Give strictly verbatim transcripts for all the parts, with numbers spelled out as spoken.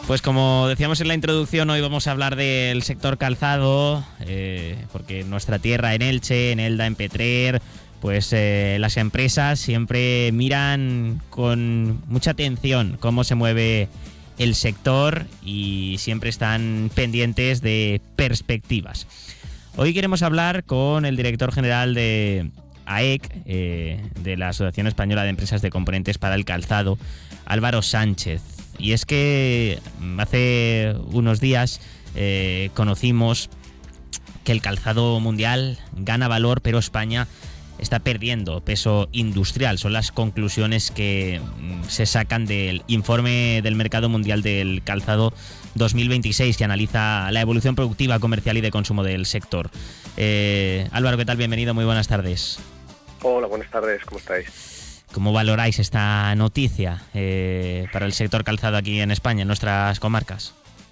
Pues como decíamos en la introducción, hoy vamos a hablar del sector calzado, eh, porque en nuestra tierra, en Elche, en Elda, en Petrer, pues eh, las empresas siempre miran con mucha atención cómo se mueve el sector y siempre están pendientes de perspectivas. Hoy queremos hablar con el director general de A E C, eh, de la Asociación Española de Empresas de Componentes para el Calzado, Álvaro Sánchez. Y es que hace unos días eh, conocimos que el calzado mundial gana valor, pero España está perdiendo peso industrial. Son las conclusiones que se sacan del informe del Mercado Mundial del Calzado dos mil veintiséis, que analiza la evolución productiva, comercial y de consumo del sector. Eh, Álvaro, ¿qué tal? Bienvenido, muy buenas tardes. Hola, buenas tardes, ¿cómo estáis? ¿Cómo valoráis esta noticia eh, para el sector calzado aquí en España, en nuestras comarcas?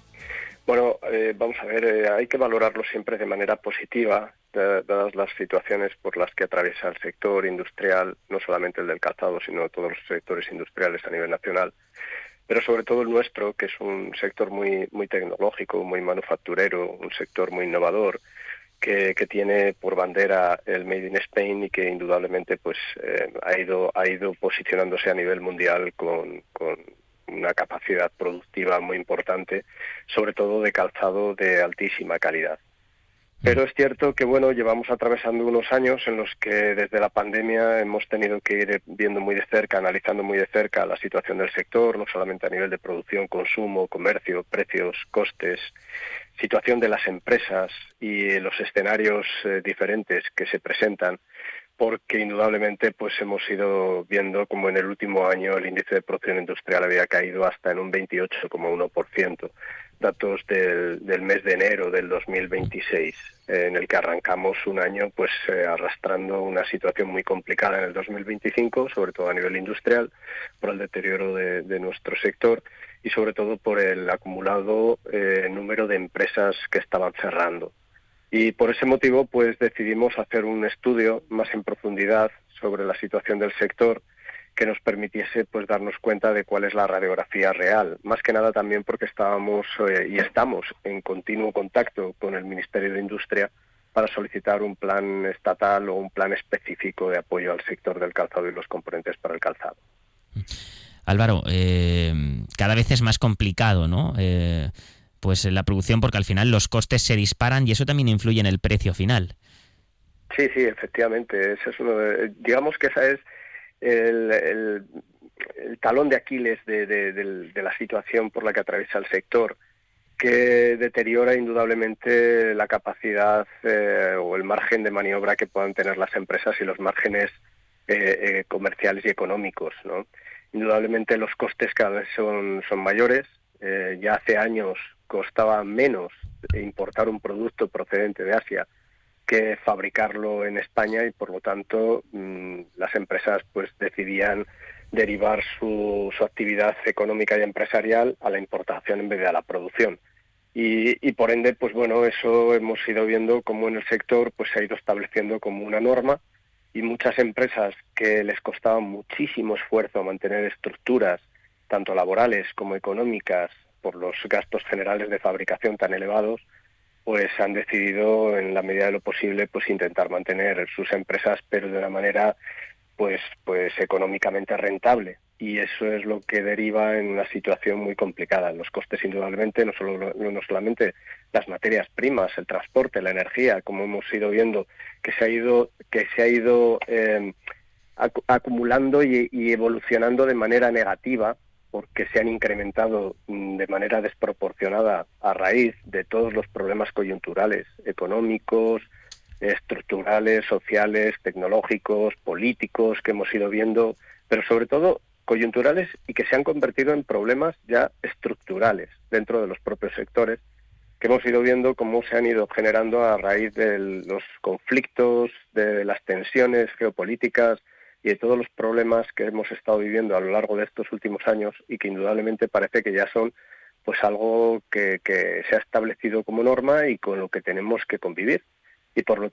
Bueno, eh, vamos a ver, eh, hay que valorarlo siempre de manera positiva, dadas las situaciones por las que atraviesa el sector industrial, no solamente el del calzado, sino todos los sectores industriales a nivel nacional, pero sobre todo el nuestro, que es un sector muy, muy tecnológico, muy manufacturero, un sector muy innovador, Que, que tiene por bandera el Made in Spain y que indudablemente pues eh, ha ido ha ido posicionándose a nivel mundial con, con una capacidad productiva muy importante, sobre todo de calzado de altísima calidad. Pero es cierto que bueno, llevamos atravesando unos años en los que desde la pandemia hemos tenido que ir viendo muy de cerca, analizando muy de cerca la situación del sector, no solamente a nivel de producción, consumo, comercio, precios, costes, situación de las empresas y los escenarios eh, diferentes que se presentan, porque indudablemente pues hemos ido viendo como en el último año el índice de producción industrial había caído hasta en un veintiocho coma uno por ciento, datos del, del mes de enero del dos mil veintiséis, eh, en el que arrancamos un año pues eh, arrastrando una situación muy complicada en el dos mil veinticinco, sobre todo a nivel industrial, por el deterioro de, de nuestro sector y sobre todo por el acumulado eh, número de empresas que estaban cerrando. Y por ese motivo pues decidimos hacer un estudio más en profundidad sobre la situación del sector que nos permitiese pues darnos cuenta de cuál es la radiografía real. Más que nada también porque estábamos eh, y estamos en continuo contacto con el Ministerio de Industria para solicitar un plan estatal o un plan específico de apoyo al sector del calzado y los componentes para el calzado. Álvaro, eh, cada vez es más complicado, ¿no? Eh, pues la producción, porque al final los costes se disparan y eso también influye en el precio final. Sí, sí, efectivamente. Ese es uno de, digamos que esa es el, el, el talón de Aquiles de, de, de, de la situación por la que atraviesa el sector, que deteriora indudablemente la capacidad eh, o el margen de maniobra que puedan tener las empresas y los márgenes eh, eh, comerciales y económicos, ¿no? Indudablemente los costes cada vez son, son mayores. Eh, ya hace años costaba menos importar un producto procedente de Asia que fabricarlo en España y por lo tanto mmm, las empresas pues decidían derivar su, su actividad económica y empresarial a la importación en vez de a la producción. Y, y por ende, pues bueno, eso hemos ido viendo cómo en el sector pues se ha ido estableciendo como una norma y muchas empresas que les costaba muchísimo esfuerzo mantener estructuras, tanto laborales como económicas, por los gastos generales de fabricación tan elevados, pues han decidido en la medida de lo posible pues intentar mantener sus empresas, pero de una manera pues pues económicamente rentable, y eso es lo que deriva en una situación muy complicada. Los costes indudablemente, no solo no solamente las materias primas, el transporte, la energía, como hemos ido viendo que se ha ido que se ha ido eh, ac- acumulando y, y evolucionando de manera negativa, porque se han incrementado de manera desproporcionada a raíz de todos los problemas coyunturales, económicos, estructurales, sociales, tecnológicos, políticos que hemos ido viendo, pero sobre todo coyunturales y que se han convertido en problemas ya estructurales dentro de los propios sectores, que hemos ido viendo cómo se han ido generando a raíz de los conflictos, de las tensiones geopolíticas y de todos los problemas que hemos estado viviendo a lo largo de estos últimos años y que indudablemente parece que ya son pues algo que, que se ha establecido como norma y con lo que tenemos que convivir. Y por lo